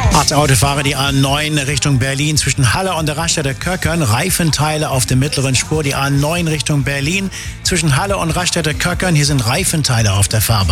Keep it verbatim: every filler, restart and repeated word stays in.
Acht Autofahrer die A neun Richtung Berlin zwischen Halle und der Raststätte Köckern. Reifenteile auf der mittleren Spur. Die A neun Richtung Berlin zwischen Halle und Raststätte Köckern. Hier sind Reifenteile auf der Fahrbahn.